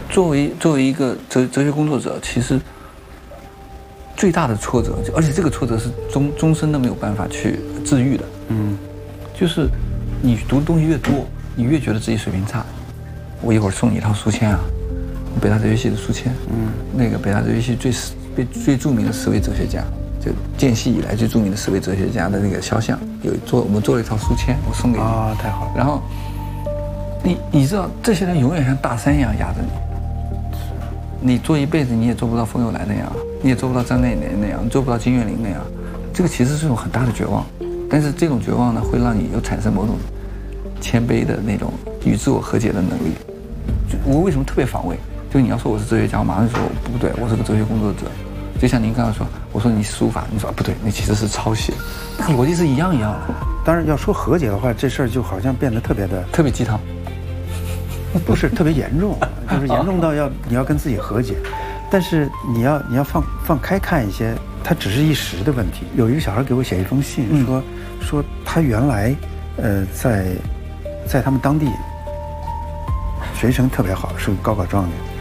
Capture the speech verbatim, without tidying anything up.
作为作为一个哲哲学工作者，其实最大的挫折，而且这个挫折是终终身都没有办法去治愈的。嗯，就是你读的东西越多，你越觉得自己水平差。我一会儿送你一套书签啊，北大哲学系的书签。嗯，那个北大哲学系最最最著名的十位哲学家，就建系以来最著名的十位哲学家的那个肖像，有做我们做了一套书签，我送给你。 啊，太好了。 然后你你知道，这些人永远像大山一样压着你。你做一辈子你也做不到冯友兰那样，你也做不到张乃年那样，做不到金岳霖那样，这个其实是一种很大的绝望。但是这种绝望呢，会让你有产生某种谦卑的那种与自我和解的能力。就我为什么特别防卫？就你要说我是哲学家，我马上说不对，我是个哲学工作者。就像您刚才说，我说你书法，你说不对，那其实是抄袭，那逻辑是一样一样的。 当然要说和解的话，这事儿就好像变得特别的特别鸡汤。 不是特别严重，就是严重到要你要跟自己和解，但是你要你要放放开看一些，它只是一时的问题。有一个小孩给我写一封信，嗯、说说他原来，呃，在在他们当地学习成特别好，是个高考状元。